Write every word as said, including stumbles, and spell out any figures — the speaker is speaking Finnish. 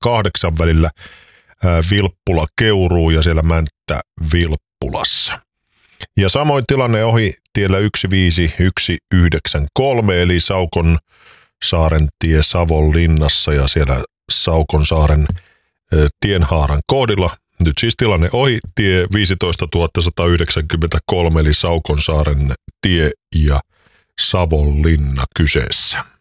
kahdeksan välillä Vilppula-Keuruu ja siellä Mänttä-Vilppulassa. Ja samoin tilanne ohi tiellä yksi viisi yksi yhdeksän kolme eli Saukon saaren tie Savonlinnassa ja siellä Saukonsaaren tienhaaran kohdilla. Nyt siis tilanne ohi tie viisitoistatuhatta sata yhdeksänkymmentäkolme eli Saukonsaaren tie ja Savonlinna kyseessä.